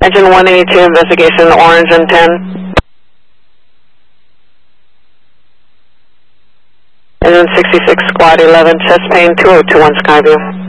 Engine 182, investigation orange and 10. Engine 66, squad 11, chest pain 2021 Skyview.